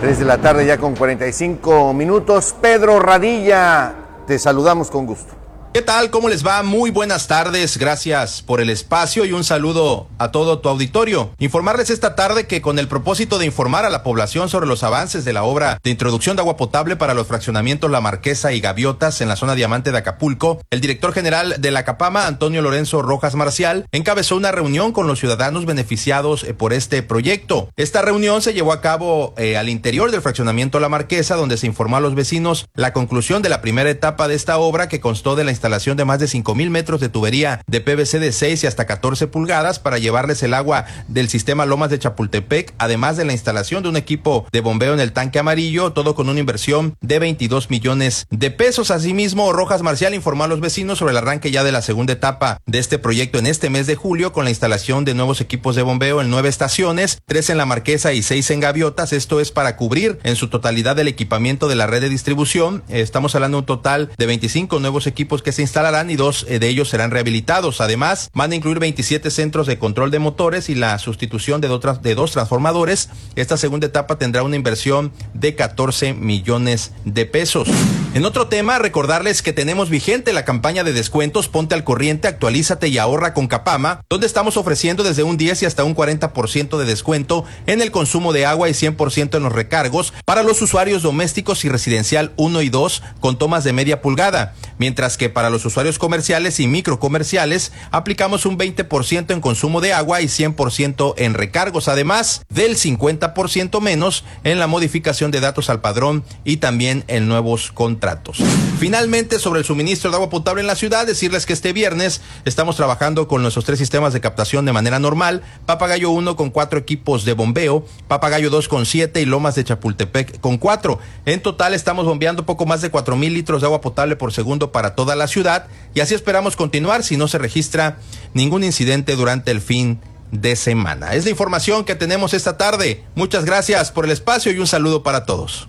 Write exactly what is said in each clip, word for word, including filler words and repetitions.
tres de la tarde ya con cuarenta y cinco minutos. Pedro Radilla, te saludamos con gusto. ¿Qué tal? ¿Cómo les va? Muy buenas tardes, gracias por el espacio y un saludo a todo tu auditorio. Informarles esta tarde que con el propósito de informar a la población sobre los avances de la obra de introducción de agua potable para los fraccionamientos La Marquesa y Gaviotas en la zona Diamante de Acapulco, el director general de la CAPAMA, Antonio Lorenzo Rojas Marcial, encabezó una reunión con los ciudadanos beneficiados eh, por este proyecto. Esta reunión se llevó a cabo eh, al interior del fraccionamiento La Marquesa, donde se informó a los vecinos la conclusión de la primera etapa de esta obra, que constó de la instalación instalación de más de cinco mil metros de tubería de P V C de seis y hasta catorce pulgadas para llevarles el agua del sistema Lomas de Chapultepec, además de la instalación de un equipo de bombeo en el tanque amarillo, todo con una inversión de veintidós millones de pesos. Asimismo, Rojas Marcial informó a los vecinos sobre el arranque ya de la segunda etapa de este proyecto en este mes de julio, con la instalación de nuevos equipos de bombeo en nueve estaciones, tres en La Marquesa y seis en Gaviotas. Esto es para cubrir en su totalidad el equipamiento de la red de distribución. Estamos hablando de un total de veinticinco nuevos equipos que se instalarán y dos de ellos serán rehabilitados. Además, van a incluir veintisiete centros de control de motores y la sustitución de, otras, de dos transformadores. Esta segunda etapa tendrá una inversión de catorce millones de pesos. En otro tema, recordarles que tenemos vigente la campaña de descuentos Ponte al Corriente, Actualízate y Ahorra con CAPAMA, donde estamos ofreciendo desde un diez y hasta un cuarenta por ciento de descuento en el consumo de agua y cien por ciento en los recargos para los usuarios domésticos y residencial uno y dos con tomas de media pulgada, mientras que para los usuarios comerciales y microcomerciales aplicamos un veinte por ciento en consumo de agua y cien por ciento en recargos, además del cincuenta por ciento menos en la modificación de datos al padrón y también en nuevos contratos. Finalmente, sobre el suministro de agua potable en la ciudad, decirles que este viernes estamos trabajando con nuestros tres sistemas de captación de manera normal: Papagayo uno con cuatro equipos de bombeo, Papagayo dos con siete y Lomas de Chapultepec con cuatro. En total estamos bombeando poco más de cuatro mil litros de agua potable por segundo para toda la ciudad, y así esperamos continuar si no se registra ningún incidente durante el fin de semana. Es la información que tenemos esta tarde. Muchas gracias por el espacio y un saludo para todos.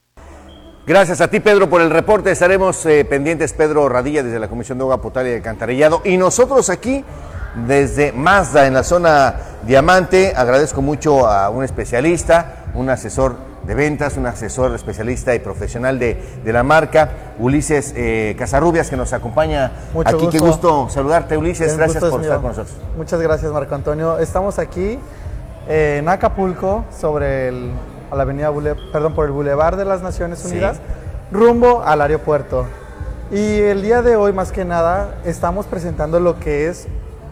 Gracias a ti, Pedro, por el reporte. Estaremos eh, pendientes. Pedro Radilla, desde la Comisión de Agua Potable y de Alcantarillado, y nosotros aquí desde Mazda en la zona Diamante. Agradezco mucho a un especialista, un asesor de ventas, un asesor especialista y profesional de, de la marca, Ulises eh, Casarrubias, que nos acompaña Mucho aquí. Gusto. Qué gusto saludarte, Ulises. El gracias por mío. estar con nosotros. Muchas gracias, Marco Antonio. Estamos aquí eh, en Acapulco, sobre el, a la avenida Boule, perdón, por el Boulevard de las Naciones Unidas, sí, rumbo al aeropuerto. Y el día de hoy, más que nada, estamos presentando lo que es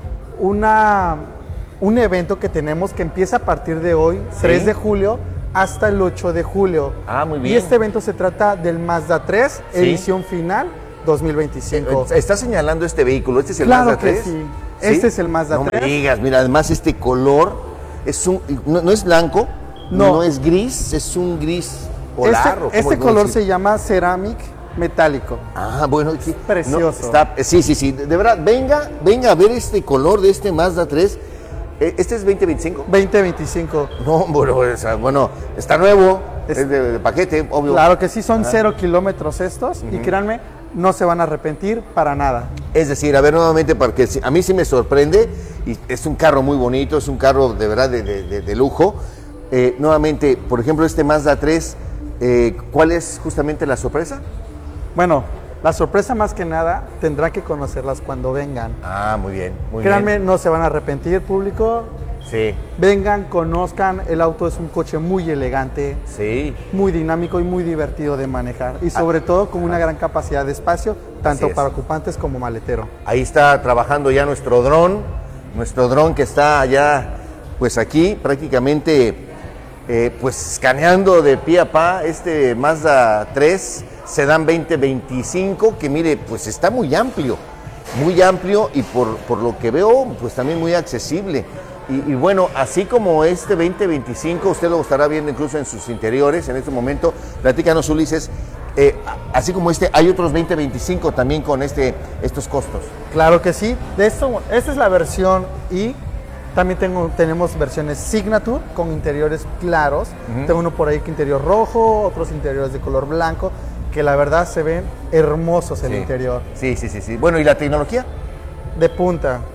una, un evento que tenemos que empieza a partir de hoy, ¿sí?, tres de julio, hasta el ocho de julio. Ah, muy bien. Y este evento se trata del Mazda tres, ¿sí?, edición final dos mil veinticinco. ¿Está señalando este vehículo? ¿Este es el claro Mazda tres? Que sí. ¿Sí? Este es el Mazda no tres. No me digas, mira, además este color es un, no, no es blanco, no. no es gris, es un gris polar. Este, este color se llama Ceramic metálico. Ah, bueno, sí. Precioso. No, está, sí, sí, sí, de verdad, venga, venga a ver este color de este Mazda tres. ¿Este es veinte veinticinco? veinte veinticinco. No, bueno, bueno, está nuevo, es, es de, de paquete, obvio. Claro que sí, son ah. cero kilómetros estos, uh-huh. y créanme, no se van a arrepentir para nada. Es decir, a ver, nuevamente, porque a mí sí me sorprende, y es un carro muy bonito, es un carro de verdad de, de, de, de lujo. Eh, nuevamente, por ejemplo, este Mazda tres, eh, ¿cuál es justamente la sorpresa? Bueno, la sorpresa más que nada tendrá que conocerlas cuando vengan. Ah, muy bien, muy Créanme, bien. no se van a arrepentir, público. Sí. Vengan, conozcan, el auto es un coche muy elegante, sí, muy dinámico y muy divertido de manejar, y sobre ah, todo con una gran capacidad de espacio, tanto para ocupantes como maletero. Ahí está trabajando ya nuestro dron, nuestro dron que está ya, pues aquí prácticamente, eh, pues escaneando de pie a pa este Mazda tres Sedán veinte veinticinco, que mire, pues está muy amplio, muy amplio, y por, por lo que veo, pues también muy accesible. Y, y bueno, así como este veinte veinticinco, usted lo estará viendo incluso en sus interiores en este momento. Platícanos, Ulises, eh, así como este, hay otros veinte veinticinco también con este, estos costos. Claro que sí. De esto, esta es la versión I. También tengo, tenemos versiones Signature con interiores claros. Uh-huh. Tengo uno por ahí que interior rojo, otros interiores de color blanco, que la verdad se ven hermosos el sí. interior. Sí, sí, sí, sí. Bueno, ¿y la tecnología? De punta.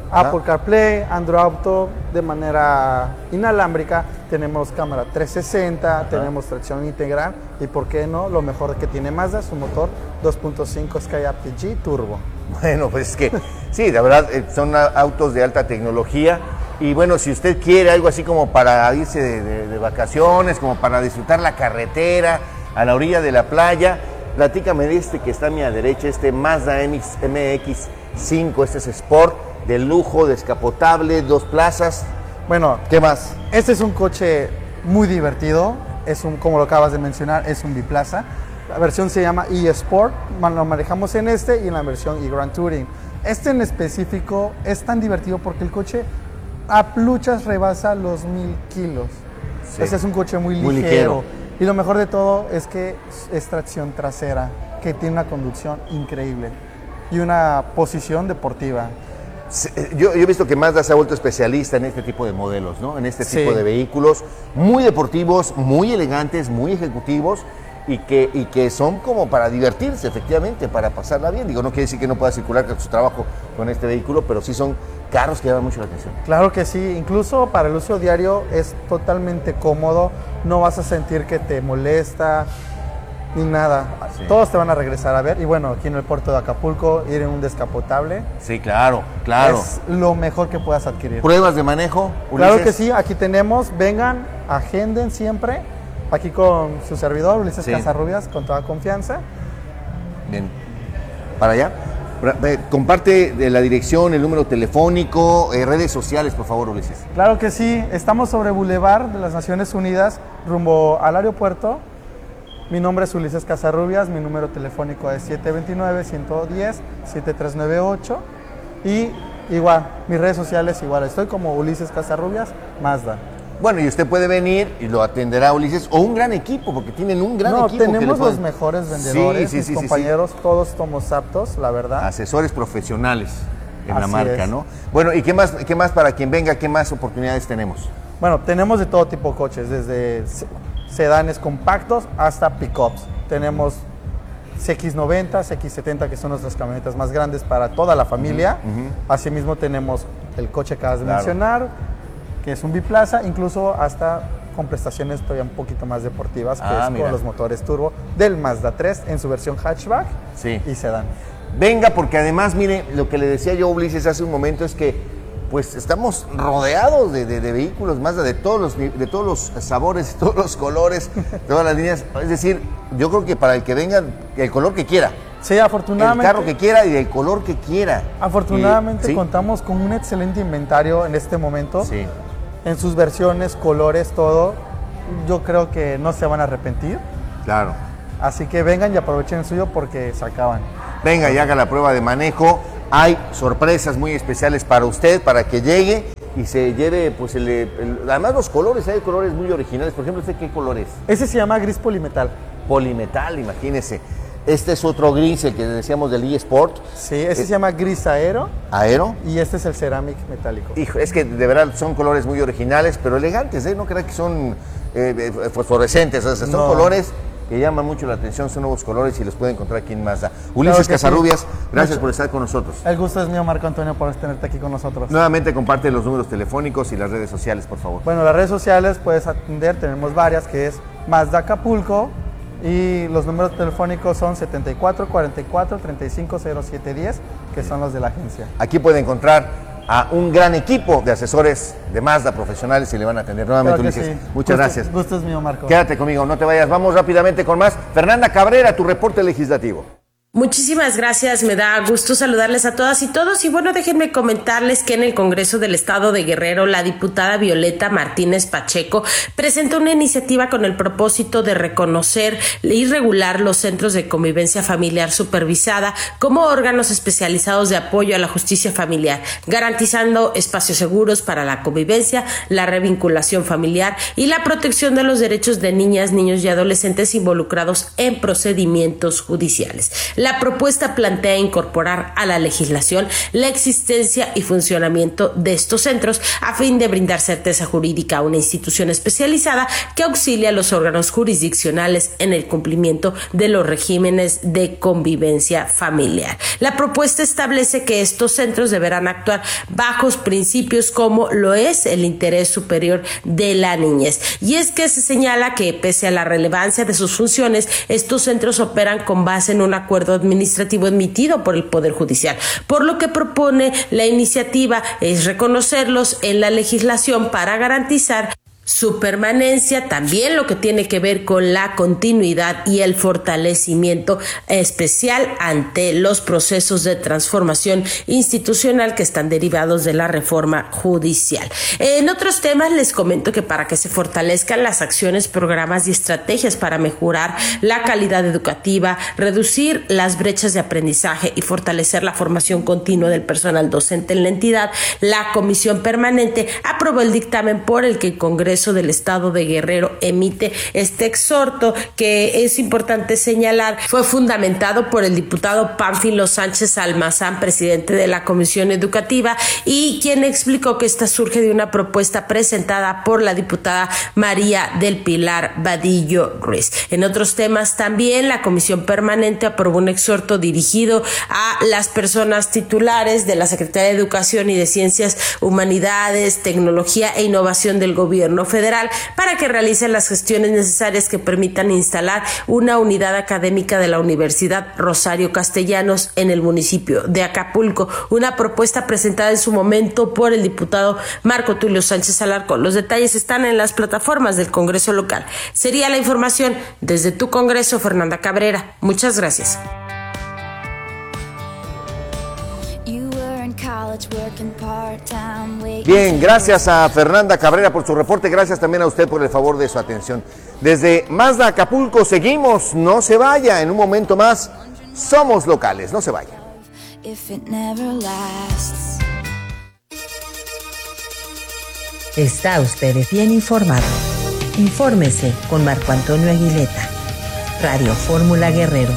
Apple CarPlay, Android Auto de manera inalámbrica, tenemos cámara trescientos sesenta, Ajá. tenemos tracción integral y por qué no, lo mejor que tiene Mazda, su motor dos punto cinco Skyactiv G Turbo. Bueno, pues es que sí, la verdad son autos de alta tecnología y bueno, si usted quiere algo así como para irse de, de, de vacaciones, como para disfrutar la carretera a la orilla de la playa, platícame de este que está a mi derecha, este Mazda M X cinco, este es Sport, de lujo, descapotable, dos plazas. Bueno, ¿qué más? Este es un coche muy divertido, es un, como lo acabas de mencionar, es un biplaza. La versión se llama eSport, lo manejamos en este y en la versión eGrand Touring. Este en específico es tan divertido porque el coche a pluchas rebasa los mil kilos. Sí. Este es un coche muy, muy ligero. ligero. Y lo mejor de todo es que es tracción trasera, que tiene una conducción increíble y una posición deportiva. Yo, yo he visto que Mazda se ha vuelto especialista en este tipo de modelos, ¿no? En este sí. tipo de vehículos muy deportivos, muy elegantes, muy ejecutivos y que, y que son como para divertirse, efectivamente, para pasarla bien. Digo, no quiere decir que no pueda circular con su trabajo con este vehículo, pero sí son carros que llaman mucho la atención. Claro que sí, incluso para el uso diario es totalmente cómodo, no vas a sentir que te molesta ni nada. Sí. Todos te van a regresar a ver. Y bueno, aquí en el puerto de Acapulco, ir en un descapotable. Sí, claro, claro. Es lo mejor que puedas adquirir. ¿Pruebas de manejo, Ulises? Claro que sí, aquí tenemos. Vengan, agenden siempre. Aquí con su servidor, Ulises sí. Casarrubias, con toda confianza. Bien. ¿Para allá? Comparte de la dirección, el número telefónico, eh, redes sociales, por favor, Ulises. Claro que sí. Estamos sobre Boulevard de las Naciones Unidas, rumbo al aeropuerto. Mi nombre es Ulises Casarrubias, mi número telefónico es siete dos nueve, uno uno cero, siete tres nueve ocho y igual, mis redes sociales igual, estoy como Ulises Casarrubias, Mazda. Bueno, y usted puede venir y lo atenderá Ulises o un gran equipo, porque tienen un gran no, equipo. No, tenemos que pueden... los mejores vendedores, sí, sí, mis sí, compañeros, sí, sí. todos somos aptos, la verdad. Asesores profesionales en Así la marca, es. ¿no? Bueno, ¿y qué más, qué más para quien venga, qué más oportunidades tenemos? Bueno, tenemos de todo tipo de coches, desde sedanes compactos hasta pickups. Tenemos C X noventa, C X setenta, que son nuestras camionetas más grandes para toda la familia. Uh-huh, uh-huh. Asimismo tenemos el coche que acabas de claro. mencionar, que es un biplaza, incluso hasta con prestaciones todavía un poquito más deportivas, que ah, es mira. con los motores turbo del Mazda tres en su versión hatchback sí. y sedán. Venga, porque además, mire, lo que le decía yo a Ulises hace un momento es que pues estamos rodeados de, de, de vehículos Mazda de todos los de todos los sabores, de todos los colores, de todas las líneas. Es decir, yo creo que para el que venga, el color que quiera. Sí, afortunadamente. El carro que quiera y el color que quiera. Afortunadamente y, ¿sí? contamos con un excelente inventario en este momento. Sí. En sus versiones, colores, todo. Yo creo que no se van a arrepentir. Claro. Así que vengan y aprovechen el suyo porque se acaban. Venga y haga la prueba de manejo. Hay sorpresas muy especiales para usted, para que llegue y se lleve, pues, el, el, además los colores, hay colores muy originales. Por ejemplo, ¿usted qué color es? Ese se llama gris polimetal. Polimetal, imagínese. Este es otro gris, el que decíamos del eSport. Sí, ese es, se llama gris aero. ¿Aero? Y este es el ceramic metálico. Hijo, es que de verdad son colores muy originales, pero elegantes, ¿eh? No crean que son eh, fosforescentes, o sea, son no. colores que llaman mucho la atención, son nuevos colores y los pueden encontrar aquí en Mazda. Ulises claro Casarrubias, sí. gracias Mucho. por estar con nosotros. El gusto es mío, Marco Antonio, por tenerte aquí con nosotros. Nuevamente comparte los números telefónicos y las redes sociales, por favor. Bueno, las redes sociales puedes atender, tenemos varias, que es Mazda Acapulco, y los números telefónicos son setenta y cuatro cuarenta y cuatro treinta y cinco cero siete diez, que son los de la agencia. Aquí puede encontrar a un gran equipo de asesores de Mazda profesionales y le van a atender nuevamente, claro Ulises. Sí. Muchas gusto, gracias. Gusto es mío, Marco. Quédate conmigo, no te vayas. Vamos rápidamente con más. Fernanda Cabrera, tu reporte legislativo. Muchísimas gracias, me da gusto saludarles a todas y todos y bueno, déjenme comentarles que en el Congreso del Estado de Guerrero la diputada Violeta Martínez Pacheco presentó una iniciativa con el propósito de reconocer y regular los centros de convivencia familiar supervisada como órganos especializados de apoyo a la justicia familiar, garantizando espacios seguros para la convivencia, la revinculación familiar y la protección de los derechos de niñas, niños y adolescentes involucrados en procedimientos judiciales. La La propuesta plantea incorporar a la legislación la existencia y funcionamiento de estos centros a fin de brindar certeza jurídica a una institución especializada que auxilia a los órganos jurisdiccionales en el cumplimiento de los regímenes de convivencia familiar. La propuesta establece que estos centros deberán actuar bajo principios como lo es el interés superior de la niñez. Y es que se señala que pese a la relevancia de sus funciones, estos centros operan con base en un acuerdo administrativo emitido por el Poder Judicial, por lo que propone la iniciativa es reconocerlos en la legislación para garantizar su permanencia, también lo que tiene que ver con la continuidad y el fortalecimiento especial ante los procesos de transformación institucional que están derivados de la reforma judicial. En otros temas les comento que para que se fortalezcan las acciones, programas y estrategias para mejorar la calidad educativa, reducir las brechas de aprendizaje y fortalecer la formación continua del personal docente en la entidad, la Comisión Permanente aprobó el dictamen por el que el Congreso del Estado de Guerrero emite este exhorto, que es importante señalar fue fundamentado por el diputado Pánfilo Sánchez Almazán, presidente de la Comisión Educativa, y quien explicó que esta surge de una propuesta presentada por la diputada María del Pilar Vadillo Ruiz. En otros temas también la Comisión Permanente aprobó un exhorto dirigido a las personas titulares de la Secretaría de Educación y de Ciencias, Humanidades, Tecnología e Innovación del Gobierno Federal para que realicen las gestiones necesarias que permitan instalar una unidad académica de la Universidad Rosario Castellanos en el municipio de Acapulco, una propuesta presentada en su momento por el diputado Marco Tulio Sánchez Alarcón. Los detalles están en las plataformas del Congreso local. Sería la información desde tu Congreso, Fernanda Cabrera. Muchas gracias. Bien, gracias a Fernanda Cabrera por su reporte, gracias también a usted por el favor de su atención. Desde Mazda Acapulco seguimos, no se vaya, en un momento más somos locales, no se vaya. Está usted bien informado. Infórmese con Marco Antonio Aguileta. Radio Fórmula Guerrero.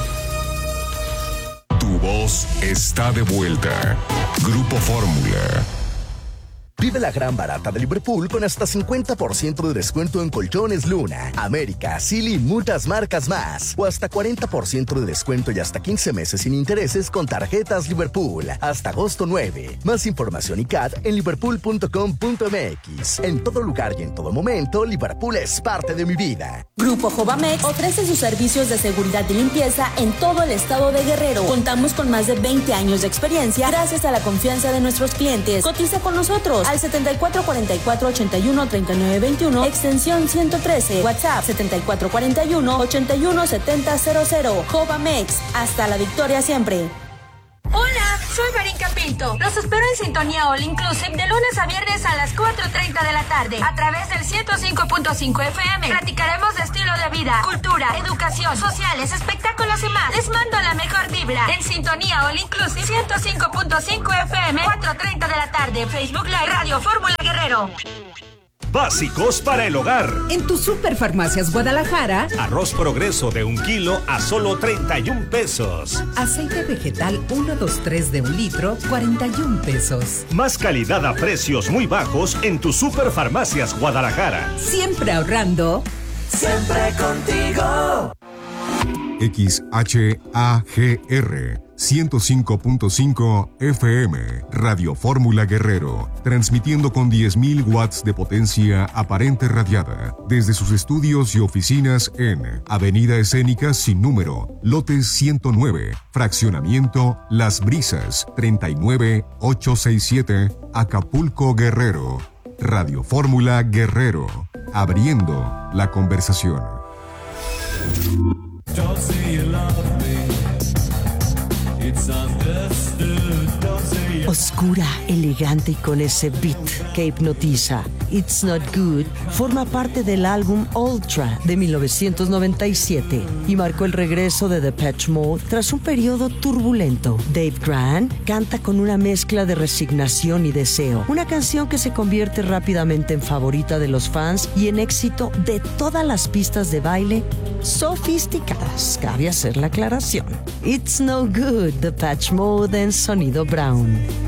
Tu voz está de vuelta. Grupo Fórmula. Vive la gran barata de Liverpool con hasta cincuenta por ciento de descuento en colchones Luna, América, Silly y muchas marcas más. O hasta cuarenta por ciento de descuento y hasta quince meses sin intereses con tarjetas Liverpool. Hasta agosto nueve. Más información y C A D en liverpool punto com punto m x. En todo lugar y en todo momento, Liverpool es parte de mi vida. Grupo Jovamex ofrece sus servicios de seguridad y limpieza en todo el estado de Guerrero. Contamos con más de veinte años de experiencia gracias a la confianza de nuestros clientes. Cotiza con nosotros al setenta y cuatro cuarenta y cuatro ochenta y uno treinta y nueve veintiuno, extensión ciento trece, WhatsApp setenta y cuatro cuarenta y uno ochenta y uno setenta cero cero. Jovamex, hasta la victoria siempre. Hola, soy Verónica Pinto. Los espero en Sintonía All Inclusive de lunes a viernes a las cuatro treinta de la tarde a través del ciento cinco punto cinco F M. Platicaremos de estilo de vida, cultura, educación, sociales, espectáculos y más. Les mando la mejor vibra en Sintonía All Inclusive ciento cinco punto cinco F M, cuatro treinta de la tarde. Facebook Live, Radio Fórmula Guerrero. Básicos para el hogar. En tu Superfarmacias Guadalajara. Arroz Progreso de un kilo a solo treinta y un pesos. Aceite vegetal uno dos tres de un litro, cuarenta y un pesos. Más calidad a precios muy bajos en tu Superfarmacias Guadalajara. Siempre ahorrando. Siempre contigo. X H A G R ciento cinco punto cinco F M, Radio Fórmula Guerrero, transmitiendo con diez mil watts de potencia aparente radiada desde sus estudios y oficinas en Avenida Escénica sin número, lote ciento nueve, fraccionamiento Las Brisas, treinta y nueve ochocientos sesenta y siete, Acapulco, Guerrero. Radio Fórmula Guerrero, abriendo la conversación. Don't say you love me. It's understood. Don't say Oscura, elegante y con ese beat que hipnotiza. It's Not Good forma parte del álbum Ultra de mil novecientos noventa y siete y marcó el regreso de Depeche Mode tras un periodo turbulento. Dave Grant canta con una mezcla de resignación y deseo, una canción que se convierte rápidamente en favorita de los fans y en éxito de todas las pistas de baile sofisticadas. Cabe hacer la aclaración. It's No Good, Depeche Mode en Sonido Brown.